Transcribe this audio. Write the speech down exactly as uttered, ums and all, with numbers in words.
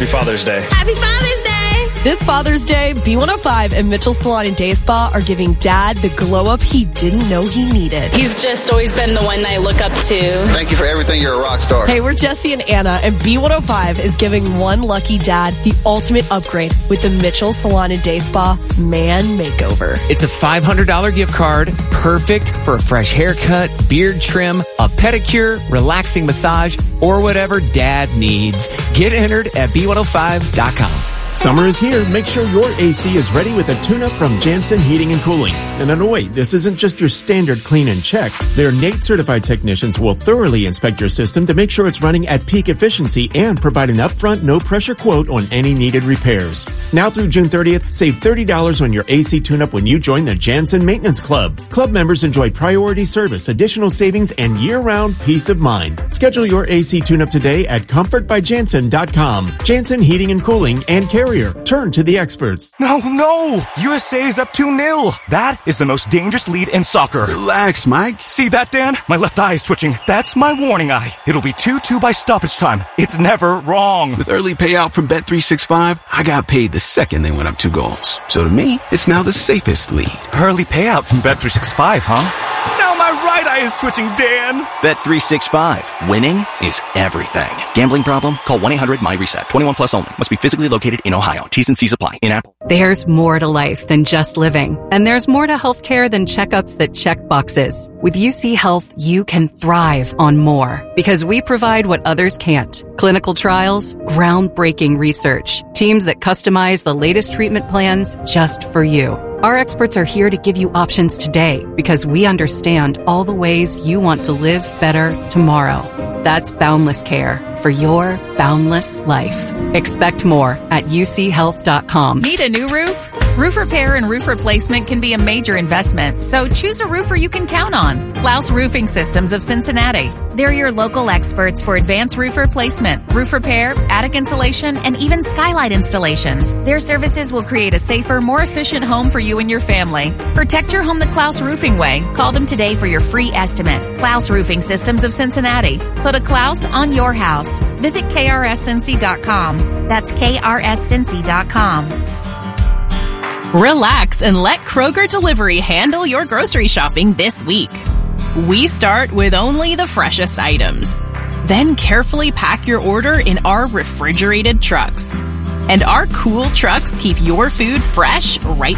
Happy Father's Day. Happy Father's Day. This Father's Day, B one oh five and Mitchell Salon and Day Spa are giving Dad the glow-up he didn't know he needed. He's just always been the one I look up to. Thank you for everything. You're a rock star. Hey, we're Jesse and Anna, and B one oh five is giving one lucky dad the ultimate upgrade with the Mitchell Salon and Day Spa Man Makeover. It's a five hundred dollars gift card, perfect for a fresh haircut, beard trim, a pedicure, relaxing massage, or whatever Dad needs. Get entered at B one oh five dot com. Summer is here. Make sure your A C is ready with a tune-up from Jansen Heating and Cooling. And no, wait, this isn't just your standard clean and check. Their N A T E certified technicians will thoroughly inspect your system to make sure it's running at peak efficiency and provide an upfront, no-pressure quote on any needed repairs. Now through June thirtieth, save thirty dollars on your A C tune-up when you join the Jansen Maintenance Club. Club members enjoy priority service, additional savings, and year-round peace of mind. Schedule your A C tune-up today at comfort by jansen dot com. Jansen Heating and Cooling and Carrier. Turn to the experts. No, no! U S A is up two nil. That is the most dangerous lead in soccer. Relax, Mike. See that, Dan? My left eye is twitching. That's my warning eye. It'll be two two by stoppage time. It's never wrong. With early payout from Bet three sixty-five, I got paid the second they went up two goals. So to me, it's now the safest lead. Early payout from Bet three sixty-five, huh? Now my right eye is twitching, Dan. Bet three sixty-five. Winning is everything. Gambling problem? Call one eight hundred M Y reset. twenty-one plus only. Must be physically located in Ohio. T's and C's apply. In Apple. There's more to life than just living. And there's more to healthcare than checkups that check boxes. With U C Health, you can thrive on more. Because we provide what others can't. Clinical trials, groundbreaking research, teams that customize the latest treatment plans just for you. Our experts are here to give you options today because we understand all the ways you want to live better tomorrow. That's Boundless Care for your boundless life. Expect more at U C health dot com. Need a new roof? Roof repair and roof replacement can be a major investment, so choose a roofer you can count on. Klaus Roofing Systems of Cincinnati. They're your local experts for advanced roof replacement, roof repair, attic insulation, and even skylight installations. Their services will create a safer, more efficient home for you and your family. Protect your home the Klaus Roofing way. Call them today for your free estimate. Klaus Roofing Systems of Cincinnati. Put a Klaus on your house. Visit K R S Cincy dot com. That's K R S Cincy dot com. Relax and let Kroger Delivery handle your grocery shopping this week. We start with only the freshest items. Then carefully pack your order in our refrigerated trucks. And our cool trucks keep your food fresh right